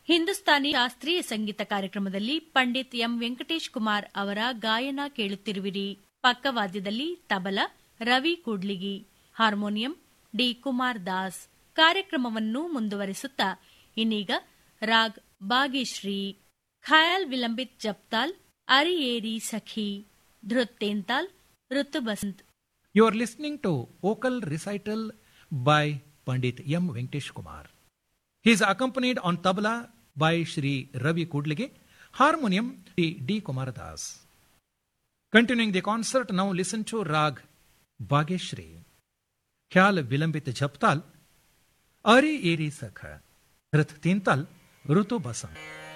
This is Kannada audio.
ಹಿಂದೂಸ್ತಾನಿ ಶಾಸ್ತ್ರೀಯ ಸಂಗೀತ ಕಾರ್ಯಕ್ರಮದಲ್ಲಿ ಪಂಡಿತ್ ಎಂ ವೆಂಕಟೇಶ್ ಕುಮಾರ್ ಅವರ ಗಾಯನ ಕೇಳುತ್ತಿರುವಿರಿ. ಪಕ್ಕವಾದ್ಯದಲ್ಲಿ ತಬಲಾ ರವಿ ಕೂಡ್ಲಿಗಿ, ಹಾರ್ಮೋನಿಯಂ ಡಿ ಕುಮಾರ್ ದಾಸ್. ಕಾರ್ಯಕ್ರಮವನ್ನು ಮುಂದುವರಿಸುತ್ತಾ ಇನ್ನೀಗ ರಾಗ್ ಬಾಗೇಶ್ರೀ, ಖಯಾಲ್ ವಿಲಂಬಿತ್ ಜಪ್ತಾಲ್, ಅರಿಯೇರಿ ಸಖಿ, ಧೃತ್ ತೇಂತಾಲ್, ಋತು Basant. You are listening to vocal recital by Pandit M. Venkatesh Kumar. He is accompanied on tabla by Shri Ravi Kudlige, harmonium D. Kumar Das. Continuing the concert, now listen to Rag Bageshri, Khyal Vilambit Jhaptal, Ari Eri Sakha, Rath Tintal, Rutu Basant.